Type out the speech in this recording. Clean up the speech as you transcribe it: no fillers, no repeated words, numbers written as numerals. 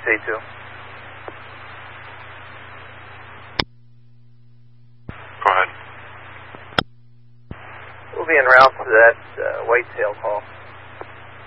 AC2. Go ahead. We'll be en route to that white tail call.